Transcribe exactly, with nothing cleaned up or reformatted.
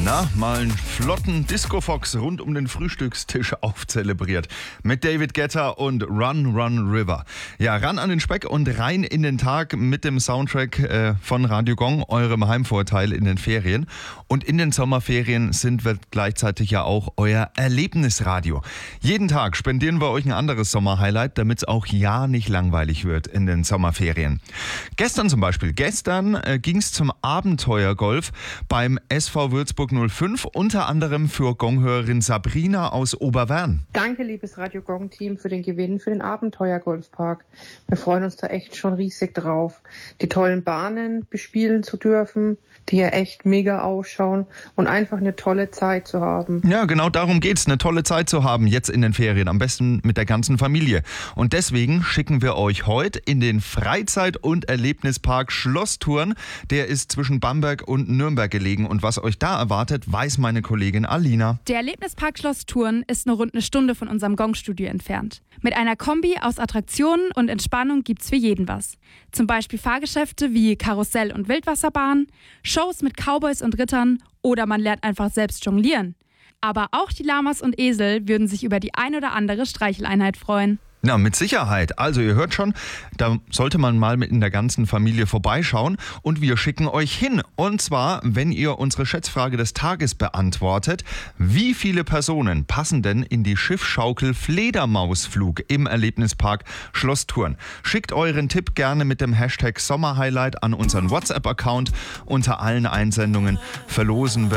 Na, mal einen flotten Disco-Fox rund um den Frühstückstisch aufzelebriert. Mit David Guetta und Run, Run, River. Ja, ran an den Speck und rein in den Tag mit dem Soundtrack äh, von Radio Gong, eurem Heimvorteil in den Ferien. Und in den Sommerferien sind wir gleichzeitig ja auch euer Erlebnisradio. Jeden Tag spendieren wir euch ein anderes Sommerhighlight, damit es auch ja nicht langweilig wird in den Sommerferien. Gestern zum Beispiel, gestern äh, ging es zum Abenteuergolf beim S V Würzburg null fünf, unter anderem für Gonghörerin Sabrina aus Oberwern. Danke, liebes Radio Gong-Team, für den Gewinn für den Abenteuergolfpark. Wir freuen uns da echt schon riesig drauf, die tollen Bahnen bespielen zu dürfen, die ja echt mega ausschauen und einfach eine tolle Zeit zu haben. Ja, genau darum geht's, eine tolle Zeit zu haben jetzt in den Ferien, am besten mit der ganzen Familie. Und deswegen schicken wir euch heute in den Freizeit- und Erlebnispark Schlosstouren. Der ist zwischen Bamberg und Nürnberg gelegen und was euch da erwartet, weiß meine Kollegin Alina. Der Erlebnispark Schlosstouren ist nur rund eine Stunde von unserem Gong-Studio entfernt. Mit einer Kombi aus Attraktionen und Entspannung gibt's für jeden was. Zum Beispiel Fahrgeschäfte wie Karussell und Wildwasserbahn, Shows mit Cowboys und Rittern oder man lernt einfach selbst jonglieren. Aber auch die Lamas und Esel würden sich über die ein oder andere Streicheleinheit freuen. Na, mit Sicherheit. Also ihr hört schon, da sollte man mal mit in der ganzen Familie vorbeischauen und wir schicken euch hin. Und zwar, wenn ihr unsere Schätzfrage des Tages beantwortet, wie viele Personen passen denn in die Schiffschaukel Fledermausflug im Erlebnispark Schlosstouren? Schickt euren Tipp gerne mit dem Hashtag Sommerhighlight an unseren WhatsApp-Account. Unter allen Einsendungen verlosen wir